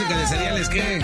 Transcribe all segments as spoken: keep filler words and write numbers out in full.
música de cereales, ¿qué?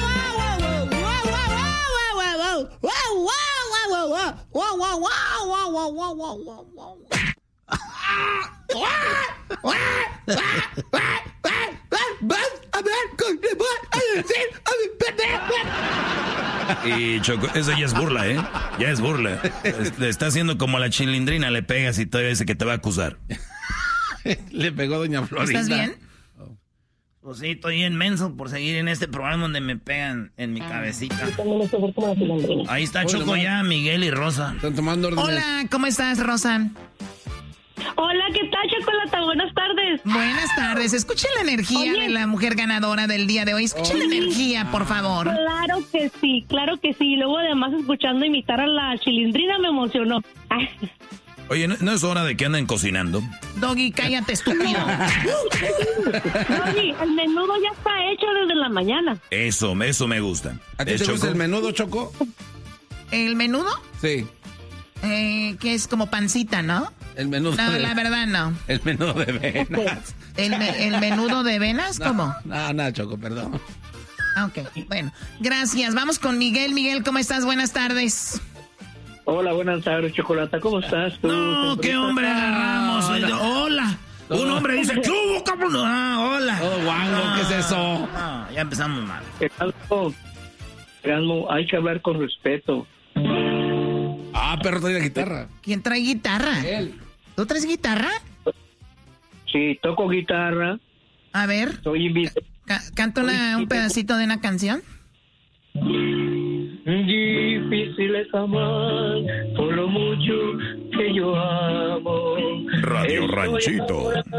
Y Choco, eso ya es burla, ¿eh? Ya es burla. Le está haciendo como a la chilindrina, le pegas y todavía dice que te va a acusar. Le pegó doña Florinda. ¿Estás bien? Pues sí, estoy inmenso por seguir en este programa donde me pegan en mi cabecita. Ahí está Choco ya, Miguel y Rosa. Están tomando órdenes. Hola, ¿cómo estás, Rosa? Hola, ¿qué tal, Chocolata? Buenas tardes. Buenas tardes. Escuchen la energía Oye. de la mujer ganadora del día de hoy. Escuchen la energía, por favor. Claro que sí, claro que sí. Luego, además, escuchando imitar a la chilindrina me emocionó. Ay. Oye, ¿no, no es hora de que anden cocinando? Doggy, cállate, estúpido. Doggy, el menudo ya está hecho desde la mañana. Eso, eso me gusta. ¿A ti ¿Eh, te gusta Choco? el menudo, Choco? ¿El menudo? Sí, Eh, que es como pancita, ¿no? el menudo. No, de- la verdad no. El menudo de venas. ¿El, me- el menudo de venas? ¿Cómo? No, no, Choco, perdón. Ah, ok, bueno. Gracias. Vamos con Miguel. Miguel, ¿cómo estás? Buenas tardes. Hola, buenas tardes, Chocolata. ¿Cómo estás tú? No, qué hombre agarramos. El de- hola. Un hombre dice, ¿qué hubo, cabrón? Ah, hola. Oh, guango, ¿qué es eso? Ah, ya empezamos mal. Erasmo, Erasmo, hay que hablar con respeto. Ah, perro trae la guitarra. ¿Quién trae guitarra? Él. ¿Tú traes guitarra? Sí, toco guitarra, A ver, soy invitado. ca- canta una- un pedacito de una canción. Difícil es amar por lo mucho que yo amo. Radio Estoy Ranchito.